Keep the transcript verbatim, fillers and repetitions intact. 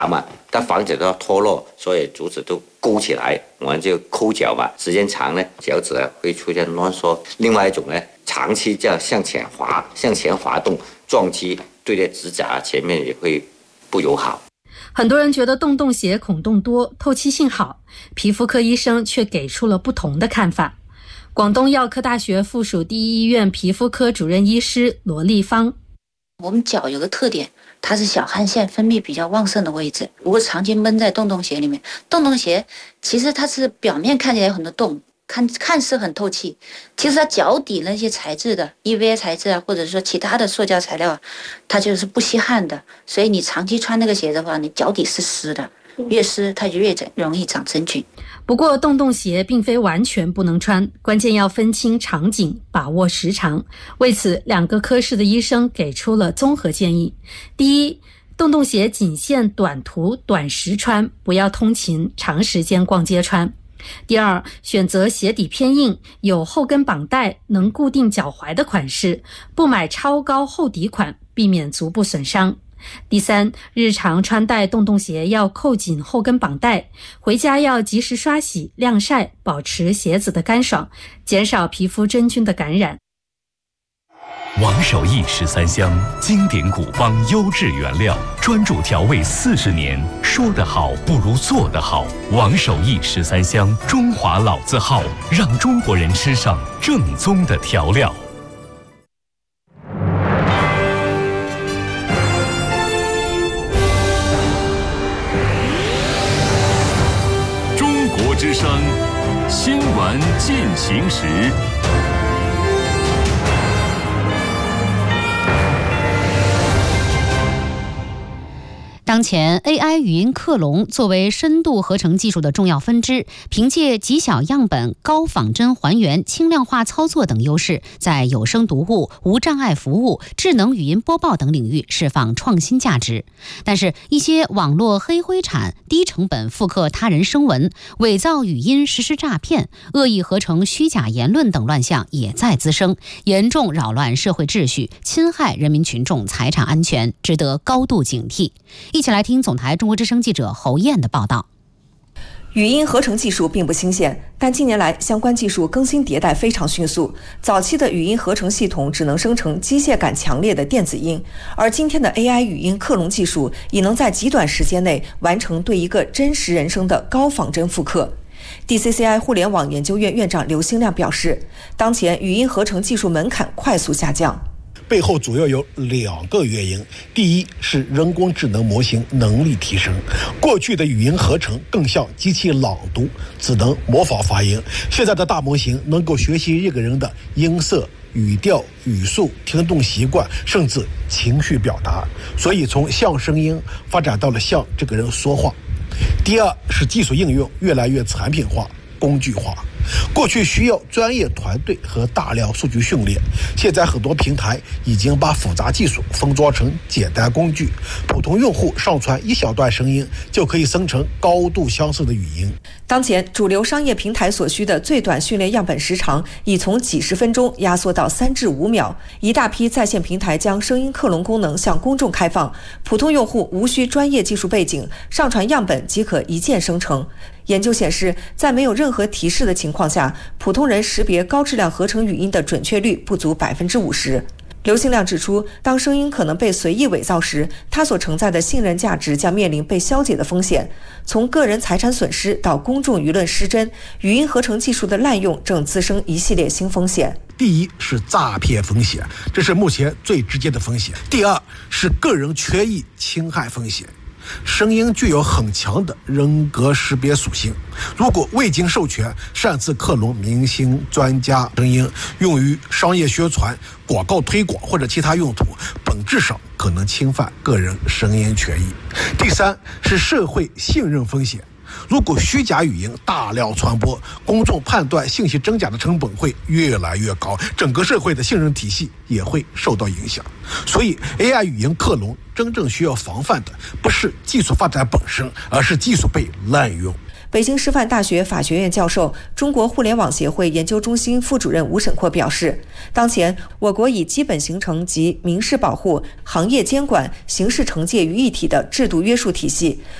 嘛，它防止它脱落，所以竹子都勾起来，我们就抠脚嘛。时间长呢，脚趾会出现攣縮。另外一种呢，长期这样向前滑，向前滑动，撞击对这指甲前面也会不友好。 很多人觉得洞洞鞋孔洞多，透气性好，皮肤科医生却给出了不同的看法。广东药科大学附属第一医院皮肤科主任医师罗丽芳， 我们脚有个特点，它是小汗腺分泌比较旺盛的位置。如果长期闷在洞洞鞋里面，洞洞鞋其实它是表面看起来有很多洞，看看似很透气，其实它脚底那些材质的 E V A 材质啊，或者说其他的塑胶材料啊，它就是不吸汗的，所以你长期穿那个鞋的话，你脚底是湿的，越湿它就越容易长真菌。 不过洞洞鞋并非完全不能穿，关键要分清场景，把握时长。为此，两个科室的医生给出了综合建议。第一，洞洞鞋仅限短途短时穿，不要通勤长时间逛街穿。第二，选择鞋底偏硬、有后跟绑带、能固定脚踝的款式，不买超高厚底款，避免足部损伤。第三，日常穿戴洞洞鞋要扣紧后跟绑带，回家要及时刷洗、晾晒，保持鞋子的干爽，减少皮肤真菌的感染。 王守义十三香，经典古方优质原料，专注调味四十年，说得好不如做得好。王守义十三香，中华老字号，让中国人吃上正宗的调料。 中国之声，新闻进行时。 当前 A I 语音克隆作为深度合成技术的重要分支，凭借极小样本、高仿真还原、轻量化操作等优势，在有声读物、无障碍服务、智能语音播报等领域释放创新价值。但是，一些网络黑灰产、低成本复刻他人声纹、伪造语音实施诈骗、恶意合成虚假言论等乱象也在滋生，严重扰乱社会秩序，侵害人民群众财产安全，值得高度警惕。一起来听总台中国之声记者侯燕的报道。 语音合成技术并不新鲜，但近年来相关技术更新迭代非常迅速。早期的语音合成系统只能生成机械感强烈的电子音，而今天的 A I 语音克隆技术已能在极短时间内完成对一个真实人声的高仿真复刻。D C C I 互联网研究院院长刘兴亮表示，当前语音合成技术门槛快速下降， 背后主要有两个原因。第一是人工智能模型能力提升，过去的语音合成更像机器朗读，只能模仿发音，现在的大模型能够学习一个人的音色、语调、语速、听动习惯，甚至情绪表达，所以从像声音发展到了像这个人说话。第二是技术应用越来越产品化、工具化，过去需要专业团队和大量数据训练，现在很多平台已经把复杂技术封装成简单工具，普通用户上传一小段声音就可以生成高度相似的语音。 当前主流商业平台所需的最短训练样本时长已从几十分钟压缩到三至五秒，一大批在线平台将声音克隆功能向公众开放，普通用户无需专业技术背景，上传样本即可一键生成。研究显示，在没有任何提示的情况下，普通人识别高质量合成语音的准确率不足百分之五十。刘兴亮指出，当声音可能被随意伪造时，它所承载的信任价值将面临被消解的风险。从个人财产损失到公众舆论失真，语音合成技术的滥用正滋生一系列新风险。 第一是诈骗风险，这是目前最直接的风险。第二是个人权益侵害风险。声音具有很强的人格识别属性，如果未经授权擅自克隆明星、专家声音用于商业宣传、广告推广或者其他用途，本质上可能侵犯个人声音权益。第三是社会信任风险，如果虚假语音大量传播，公众判断信息真假的成本会越来越高，整个社会的信任体系也会受到影响。所以 A I 语音克隆真正需要防范的不是技术发展本身，而是技术被滥用。 北京师范大学法学院教授、中国互联网协会研究中心副主任吴沈阔表示，当前我国已基本形成集民事保护、行业监管、刑事惩戒于一体的制度约束体系，